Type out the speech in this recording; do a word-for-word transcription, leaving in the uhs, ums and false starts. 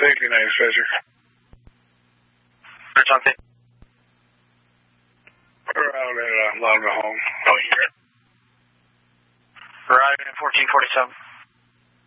Safety name, Fisher. It's on tape. We're out at uh, London Home. Oh, you hear it? Arriving at fourteen forty-seven.